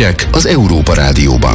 Hírek az Európa Rádióban.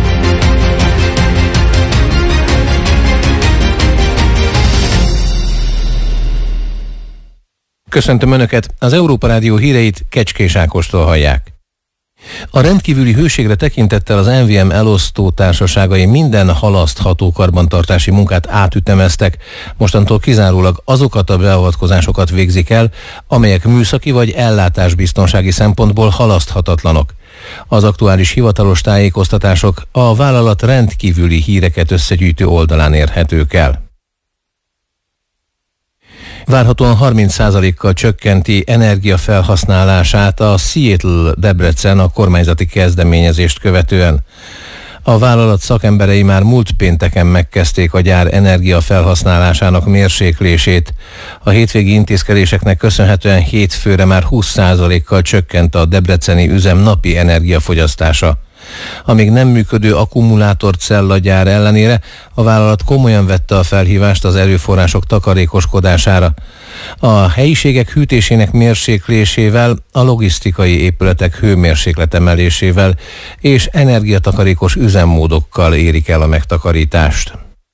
Köszöntöm Önöket, az Európa Rádió híreit Kecskés Ákostól hallják. A rendkívüli hőségre tekintettel az NVM elosztó társaságai minden halasztható karbantartási munkát átütemeztek. Mostantól kizárólag azokat a beavatkozásokat végzik el, amelyek műszaki vagy ellátásbiztonsági szempontból halaszthatatlanok. Az aktuális hivatalos tájékoztatások a vállalat rendkívüli híreket összegyűjtő oldalán érhetők el. Várhatóan 30%-kal csökkenti energiafelhasználását a Seattle Debrecen a kormányzati kezdeményezést követően. A vállalat szakemberei már múlt pénteken megkezdték a gyár energiafelhasználásának mérséklését. A hétvégi intézkedéseknek köszönhetően hétfőre már 20%-kal csökkent a debreceni üzem napi energiafogyasztása. A még nem működő akkumulátorcellagyár ellenére a vállalat komolyan vette a felhívást az erőforrások takarékoskodására. A helyiségek hűtésének mérséklésével, a logisztikai épületek hőmérsékletemelésével és energiatakarékos üzemmódokkal érik el a megtakarítást.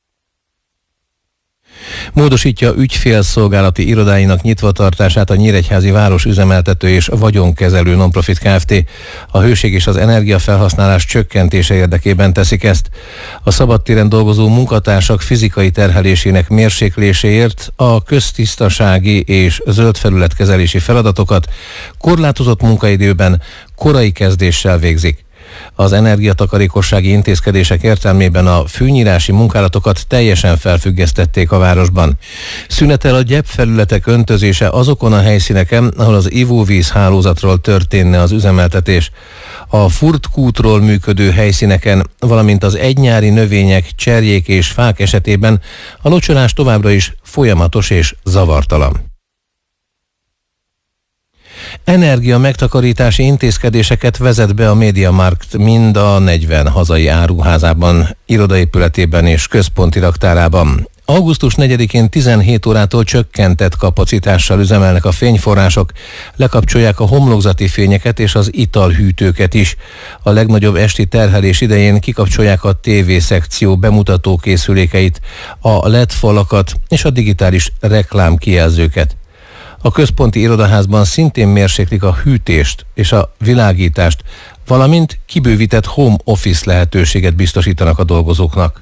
Módosítja ügyfélszolgálati irodáinak nyitvatartását a Nyíregyházi Város Üzemeltető és Vagyonkezelő Nonprofit Kft. A hőség és az energiafelhasználás csökkentése érdekében teszik ezt. A szabadtéren dolgozó munkatársak fizikai terhelésének mérsékléséért a köztisztasági és zöld felületkezelési feladatokat korlátozott munkaidőben, korai kezdéssel végzik. Az energiatakarékossági intézkedések értelmében a fűnyírási munkálatokat teljesen felfüggesztették a városban. Szünetel a gyepfelületek öntözése azokon a helyszíneken, ahol az ivóvíz hálózatról történne az üzemeltetés. A furtkútról működő helyszíneken, valamint az egynyári növények, cserjék és fák esetében a locsolás továbbra is folyamatos és zavartalan. Energia megtakarítási intézkedéseket vezet be a MediaMarkt mind a 40 hazai áruházában, irodaépületében és központi raktárában. Augusztus 4-én 17 órától csökkentett kapacitással üzemelnek a fényforrások, lekapcsolják a homlokzati fényeket és az italhűtőket is. A legnagyobb esti terhelés idején kikapcsolják a TV-szekció bemutató készülékeit, a LED falakat és a digitális reklámkijelzőket. A központi irodaházban szintén mérséklik a hűtést és a világítást, valamint kibővített home office lehetőséget biztosítanak a dolgozóknak.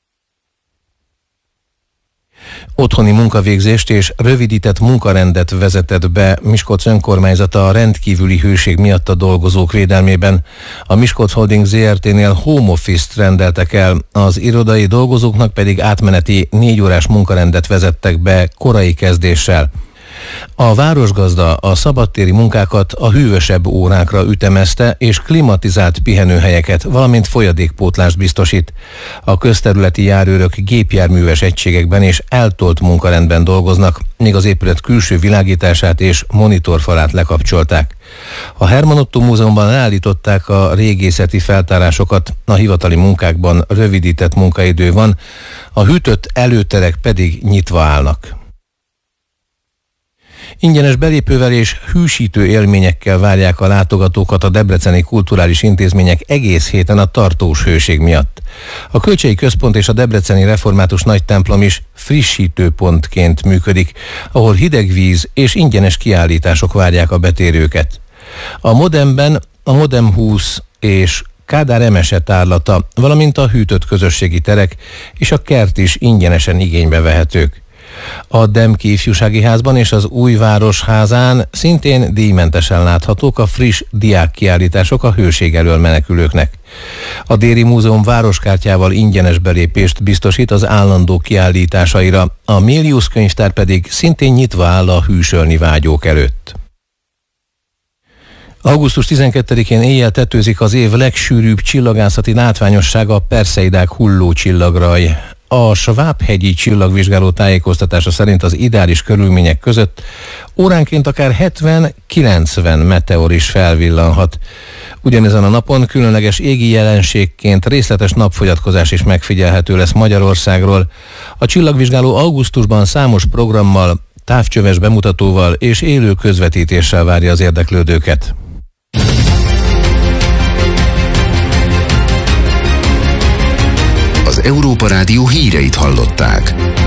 Otthoni munkavégzést és rövidített munkarendet vezetett be Miskolc önkormányzata a rendkívüli hőség miatt a dolgozók védelmében. A Miskolc Holding Zrt-nél home office-t rendeltek el, az irodai dolgozóknak pedig átmeneti 4 órás munkarendet vezettek be korai kezdéssel. A városgazda a szabadtéri munkákat a hűvösebb órákra ütemezte és klimatizált pihenőhelyeket, valamint folyadékpótlást biztosít. A közterületi járőrök gépjárműves egységekben és eltolt munkarendben dolgoznak, míg az épület külső világítását és monitorfalát lekapcsolták. A Herman Otto Múzeumban leállították a régészeti feltárásokat, a hivatali munkákban rövidített munkaidő van, a hűtött előterek pedig nyitva állnak. Ingyenes belépővel és hűsítő élményekkel várják a látogatókat a debreceni kulturális intézmények egész héten a tartós hőség miatt. A Kölcsei Központ és a debreceni református nagytemplom is frissítőpontként működik, ahol hideg víz és ingyenes kiállítások várják a betérőket. A Modemben a Modem 20 és Kádár Emese tárlata, valamint a hűtött közösségi terek és a kert is ingyenesen igénybe vehetők. A Demki Ifjúsági Házban és az Újváros házán szintén díjmentesen láthatók a friss diákkiállítások a hőség elől menekülőknek. A Déri Múzeum városkártyával ingyenes belépést biztosít az állandó kiállításaira, a Mélius könyvtár pedig szintén nyitva áll a hűsölni vágyók előtt. Augusztus 12-én éjjel tetőzik az év legsűrűbb csillagászati látványossága, a Perseidák hulló csillagraj. A Sváb-hegyi csillagvizsgáló tájékoztatása szerint az ideális körülmények között óránként akár 70-90 meteor is felvillanhat. Ugyanezen a napon különleges égi jelenségként részletes napfogyatkozás is megfigyelhető lesz Magyarországról. A csillagvizsgáló augusztusban számos programmal, távcsöves bemutatóval és élő közvetítéssel várja az érdeklődőket. az Európa Rádió híreit hallották.